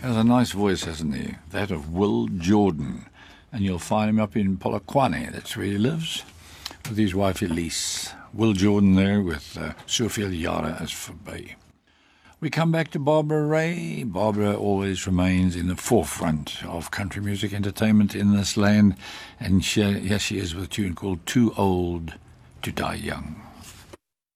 Has a nice voice, hasn't he? That of Will Jordan. And you'll find him up in Polokwane. That's where he lives, with his wife Elise. Will Jordan there with Soveel Jare Is Verby. We come back to Barbara Ray. Barbara always remains in the forefront of country music entertainment in this land. And here she is with a tune called Too Old to Die Young.